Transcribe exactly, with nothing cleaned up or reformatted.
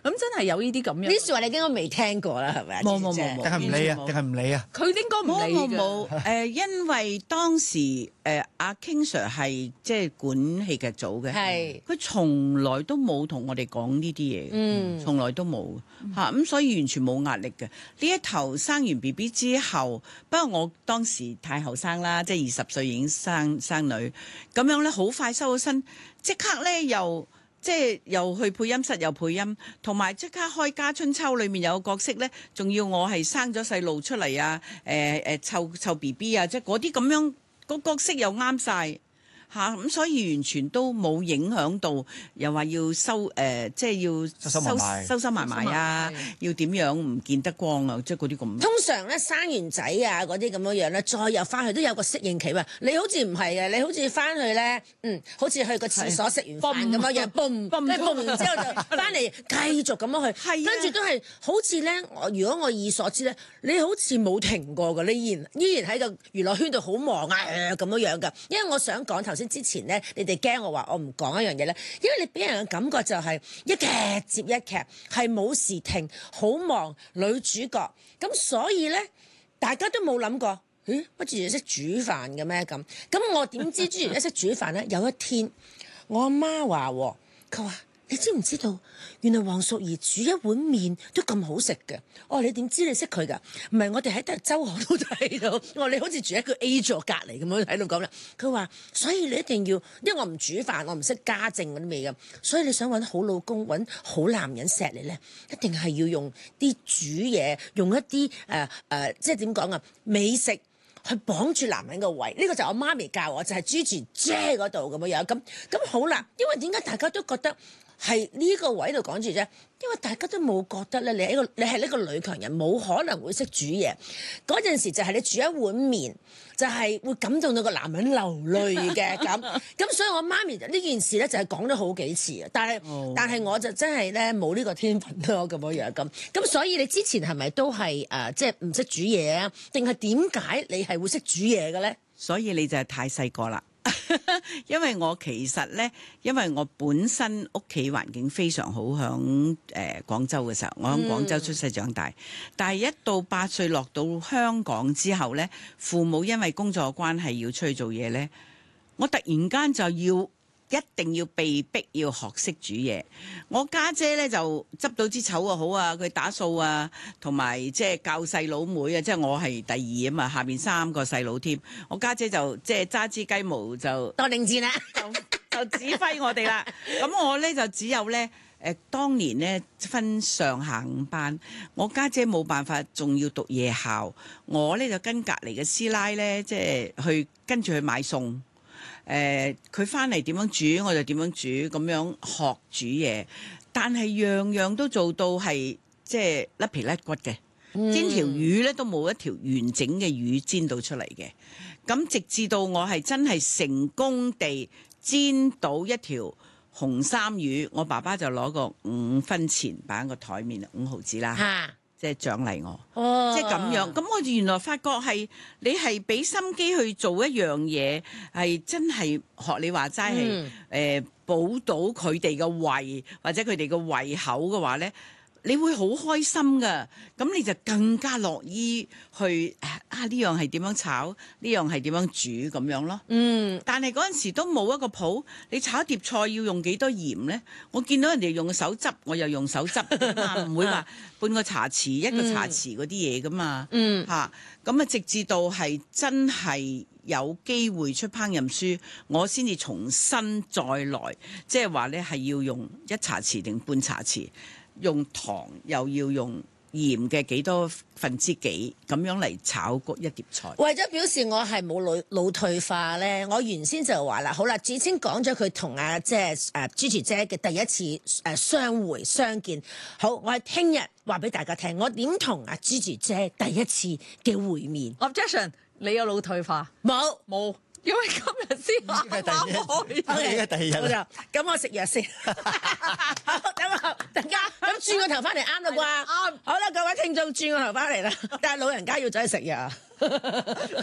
咁真係有呢啲咁樣。 呢啲説話你應該未聽過啦，係咪啊？ 冇冇冇冇定係唔理啊？定係唔理啊？ 佢應該唔冇理㗎。 冇冇誒，因為當時誒阿 King Sir 係即係管戲劇組嘅， 係佢從來都冇同我哋講呢啲嘢， 嗯從來都冇嚇，咁所以完全冇壓力嘅。呢一頭生完 B B 之後，不過我當時太後生啦，即係二十歲已經生生女，咁樣咧好快收咗身，即刻咧又。即係又去配音室又配音，同埋即刻開《家春秋》裏面有個角色咧，仲要我係生咗細路出嚟啊！誒誒湊湊 B B 啊，即係嗰啲咁樣個角色又啱晒。嚇咁、啊，所以完全都冇影響到，又話要收誒、呃，即係要收收埋埋收收埋埋啊，要點樣唔見得光啊，即係嗰啲咁。 通常咧生完仔啊嗰啲咁樣樣咧，再入翻去都有個適應期嘛。你好似唔係嘅，你好似翻去咧，嗯，好似去個廁所食完飯咁樣樣，嘣，跟住嘣完之後就翻嚟繼續咁樣去， 係啊跟住都係好似咧。我如果我以所知咧，你好似冇停過㗎，你依然依然喺個娛樂圈度好忙啊咁樣樣㗎。因為我想講頭先。之前咧，你哋驚我話我唔講一樣嘢咧，因為你俾人嘅感覺就係一劇接一劇，係冇時停，好忙女主角，咁所以咧大家都冇諗過，咦？乜住識煮飯嘅咩咁？咁我點知朱如一識煮飯咧？有一天我阿媽話，佢話。你知唔知道？原來黃淑儀煮一碗麵都咁好食嘅。哦，你點知你識佢㗎？唔係我哋喺周刊都睇到。我話你好似住喺個 A 座隔離咁樣喺度講啦。佢話：所以你一定要，因為我唔煮飯，我唔識家政嗰啲味嘅。所以你想揾好老公、揾好男人錫你咧，一定係要用啲煮嘢，用一啲誒誒，即係點講啊？美食。去綁住男人個胃，呢、這個就我媽咪教我，就係、是、Gigi 姐嗰度咁樣樣，咁咁好啦。因為點解大家都覺得係呢個位度講住啫？因為大家都冇覺得咧，你係一個你係呢個女強人，冇可能會識煮嘢。嗰陣時就係你煮一碗麵，就係、是、會感動到個男人流淚嘅咁。咁所以我媽咪呢件事咧就係講咗好幾次啊。但係、oh. 但係我就真係咧冇呢個天分咯咁樣樣咁。咁所以你之前係咪都係誒即係唔識煮嘢啊？定係點解你係會識煮嘢嘅咧？ 所以你就係太細個啦。因為我其實咧，因為我本身屋企環境非常好，響誒、呃、廣州嘅時候，我喺廣州出世長大。嗯、但係一到八歲落到香港之後咧，父母因為工作關係要出去做嘢咧，我突然間就要一定要被逼要學識煮嘢。我家姐咧就執到支丑啊好啊，佢打掃啊，同埋即係教細佬妹啊，即係我係第二啊嘛，下面三個細佬添。我家姐就即係揸支雞毛就當令箭啦， 就就指揮我哋啦。咁我咧就只有咧誒、呃，當年咧分上下午班，我家姐冇辦法，仲要讀夜校，我咧就跟隔離嘅師奶咧，即係去跟住去買餸。誒佢翻嚟點樣煮我就點樣煮，咁樣學煮嘢，但係樣樣都做到係即係甩皮甩骨嘅，嗯、煎條魚咧都冇一條完整嘅魚煎到出嚟嘅。咁直至到我係真係成功地煎到一條紅衫魚，我爸爸就攞個五分錢擺喺個台面，五毫子啦。 啊即係獎勵我， 哦、 即係咁樣。咁我原來發覺係你係俾心機去做一樣嘢，係真係學你話齋係誒補到佢哋嘅胃或者佢哋嘅胃口嘅話咧，你會好開心噶。咁你就更加樂意去啊，呢樣係點樣炒，呢樣係點樣煮咁樣咯。嗯，但係嗰陣時都冇一個譜，你炒一碟菜要用幾多鹽咧？我見到人哋用手執，我又用手執，唔會話半個茶匙一個茶匙嗰啲嘢噶嘛。嗯，嚇咁啊，直至到係真係有機會出烹飪書，我先至重新再來，即係話咧係要用一茶匙定半茶匙。用糖又要用鹽嘅幾多分之幾咁樣嚟炒嗰一碟菜。 為咗表示我係冇腦腦退化咧，我原先就話啦，好啦，子清講咗佢同阿即係誒 Gigi 姐嘅第一次誒相會相見。好，我係聽日話俾大家聽，我點同阿 Gigi 姐第一次嘅會面。 Objection，你有腦退化？ 冇冇。因為今日先啱啱開， 已經係第二日啦。 咁我食藥先。等我等間咁轉個頭翻嚟啱啦啩？啱。好啦，各位聽眾轉個頭翻嚟啦，但係老人家要走去食藥。